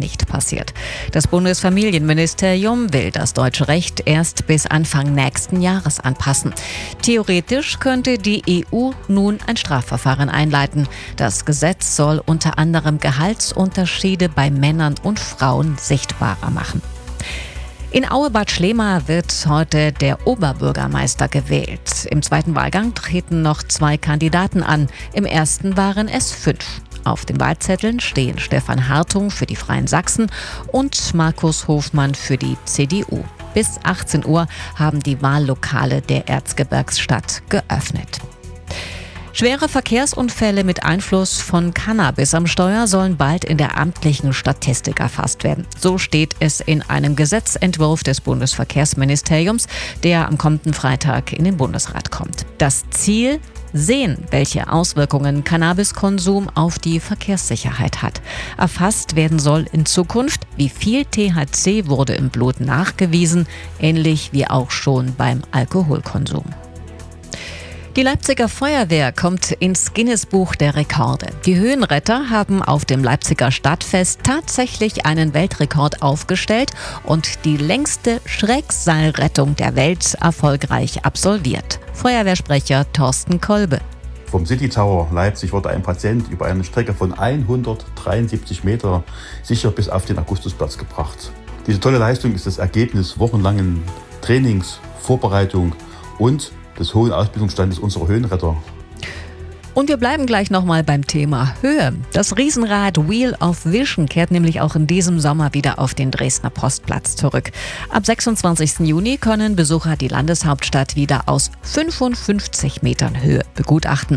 nicht passiert. Das Bundesfamilienministerium will das deutsche Recht erst bis Anfang nächsten Jahres anpassen. Theoretisch könnte die EU nun ein Strafverfahren einleiten. Das Gesetz soll unter anderem Gehaltsunterschiede bei Männern und Frauen sichtbarer machen. In Aue-Bad Schlema wird heute der Oberbürgermeister gewählt. Im zweiten Wahlgang treten noch 2 Kandidaten an. Im ersten waren es 5. Auf den Wahlzetteln stehen Stefan Hartung für die Freien Sachsen und Markus Hofmann für die CDU. Bis 18 Uhr haben die Wahllokale der Erzgebirgsstadt geöffnet. Schwere Verkehrsunfälle mit Einfluss von Cannabis am Steuer sollen bald in der amtlichen Statistik erfasst werden. So steht es in einem Gesetzentwurf des Bundesverkehrsministeriums, der am kommenden Freitag in den Bundesrat kommt. Das Ziel: sehen, welche Auswirkungen Cannabiskonsum auf die Verkehrssicherheit hat. Erfasst werden soll in Zukunft, wie viel THC wurde im Blut nachgewiesen, ähnlich wie auch schon beim Alkoholkonsum. Die Leipziger Feuerwehr kommt ins Guinness-Buch der Rekorde. Die Höhenretter haben auf dem Leipziger Stadtfest tatsächlich einen Weltrekord aufgestellt und die längste Schrägseilrettung der Welt erfolgreich absolviert. Feuerwehrsprecher Thorsten Kolbe. Vom City Tower Leipzig wurde ein Patient über eine Strecke von 173 Meter sicher bis auf den Augustusplatz gebracht. Diese tolle Leistung ist das Ergebnis wochenlangen Trainings, Vorbereitung und des hohen Ausbildungsstandes unserer Höhenretter. Und wir bleiben gleich nochmal beim Thema Höhe. Das Riesenrad Wheel of Vision kehrt nämlich auch in diesem Sommer wieder auf den Dresdner Postplatz zurück. Ab 26. Juni können Besucher die Landeshauptstadt wieder aus 55 Metern Höhe begutachten.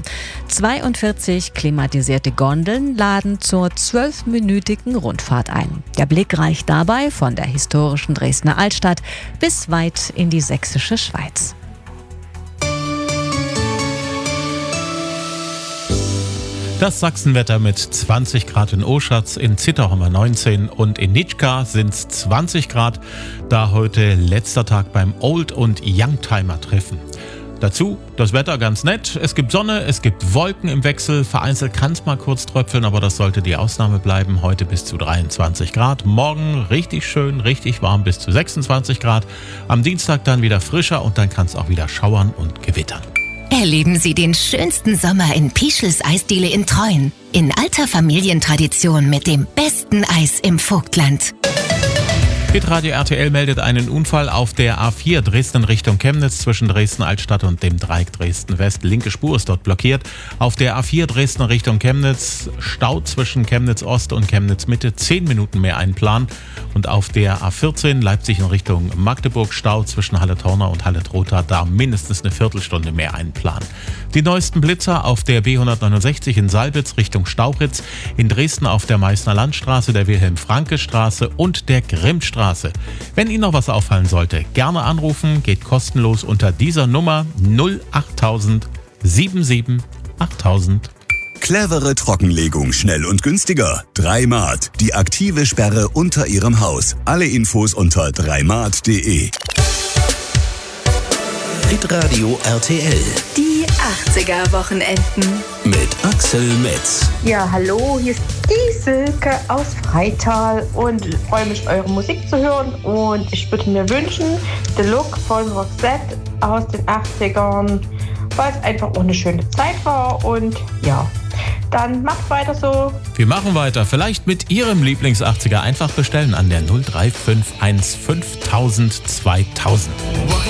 42 klimatisierte Gondeln laden zur 12-minütigen Rundfahrt ein. Der Blick reicht dabei von der historischen Dresdner Altstadt bis weit in die sächsische Schweiz. Das Sachsenwetter mit 20 Grad in Oschatz, in Zittau haben wir 19 und in Nitschka sind es 20 Grad, da heute letzter Tag beim Old- und Youngtimer-Treffen. Dazu das Wetter ganz nett, es gibt Sonne, es gibt Wolken im Wechsel, vereinzelt kann es mal kurz tröpfeln, aber das sollte die Ausnahme bleiben. Heute bis zu 23 Grad, morgen richtig schön, richtig warm bis zu 26 Grad, am Dienstag dann wieder frischer und dann kann es auch wieder schauern und gewittern. Erleben Sie den schönsten Sommer in Pischels Eisdiele in Treuen. In alter Familientradition mit dem besten Eis im Vogtland. Hitradio RTL meldet einen Unfall auf der A4 Dresden Richtung Chemnitz zwischen Dresden-Altstadt und dem Dreieck Dresden-West. Linke Spur ist dort blockiert. Auf der A4 Dresden Richtung Chemnitz Stau zwischen Chemnitz-Ost und Chemnitz-Mitte, 10 Minuten mehr einplanen. Und auf der A14 Leipzig in Richtung Magdeburg Stau zwischen Halle-Torna und Halle-Trotha, da mindestens eine Viertelstunde mehr einplanen. Die neuesten Blitzer auf der B169 in Salbitz Richtung Staubitz, in Dresden auf der Meißner Landstraße, der Wilhelm-Franke-Straße und der Grimmstraße. Wenn Ihnen noch was auffallen sollte, gerne anrufen, geht kostenlos unter dieser Nummer 08000 77 8000. Clevere Trockenlegung, schnell und günstiger. 3Mart, die aktive Sperre unter Ihrem Haus. Alle Infos unter 3mart.de. Hitradio RTL. Die 80er-Wochenenden. Mit Axel Metz. Ja, hallo, hier ist die Silke aus Freital und ich freue mich, eure Musik zu hören. Und ich würde mir wünschen, The Look von Roxette aus den 80ern, weil es einfach auch eine schöne Zeit war. Und ja, dann macht weiter so. Wir machen weiter, vielleicht mit Ihrem Lieblings-80er. Einfach bestellen an der 0351 5000 2000.